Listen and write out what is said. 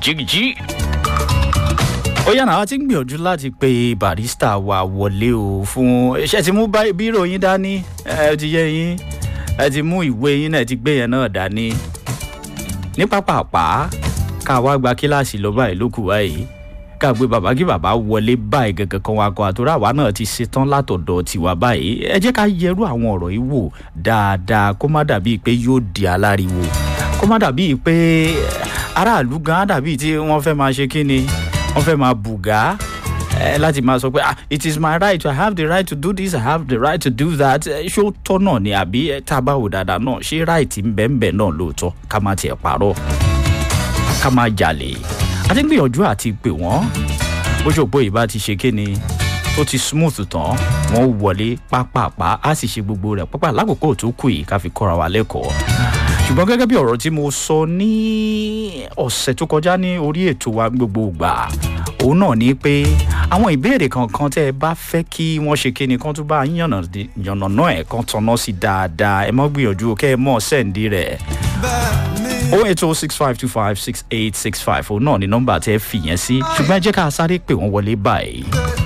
jigiji. Ó yànnà wá tí ń gbìyànjú láti pe barista wa wọlé o fún iṣẹ́ tí mú bírò yín dání ẹ ti yẹ yín ẹ ti mú ìwé yín náà ti gbé yẹn náà dání ní pápápá ká wá gba kíláàsì lọ báyìí lókù báyìí ká gbé bàbá kí bàbá wọlé báyìí gẹ́gẹ́ kan wá kọ́ àtúrà wa náà ti ṣetán látọ̀dọ̀ tiwa báyìí ẹ jẹ́ ká yẹrú àwọn ọ̀rọ̀ yìí wò dáadáa kó má dàbíi pé yóò di aláriwo kó má dàbíi pé aráàlú gan dàbíi tí wọ́n fẹ́ máa ṣe kí ni wọ́n fẹ́ máa bùgá láti máa sọ pé it is my right, I have the right to do this, I have the right to do that. Ṣó tọ́ náà ni àbí tá a bá wò dáadáa náà ṣé right ń bẹ́ẹ̀ náà lóòótọ́ ká má tiẹ̀ parọ́ ká má jalè àti gbìyànjú àti pè wọ́n bó ṣòpó ìbá ti ṣe kíni tó ti smooth tán wọ́n wọlé pápápá á sì ṣe gbogbo rẹ̀ pápá lákòókò tó kù yìí ká fi kọ́ra wa lẹ́kọ̀ọ́ ṣùgbọ́n gẹ́gẹ́ bí ọ̀rọ̀ tí mo sọ ní ọ̀sẹ̀ tó kọjá ní orí ètò wa gbogbo ìgbà òun náà ni pé àwọn ìbéèrè kankan tẹ́ ẹ bá fẹ́ kí wọ́n ṣe kíni kan tó bá yànnàná ẹ̀ kan tanná sí dáadáa ẹ mọ́ gbìyànjú kẹ́ ẹ mọ́ sẹ́ǹdí rẹ̀ 08065256865 òun náà ni nọ́mbà tẹ́ ẹ fìyẹn sí ṣùgbọ́n ẹ jẹ́ ká sáré pè wọ́n wọlé báyìí.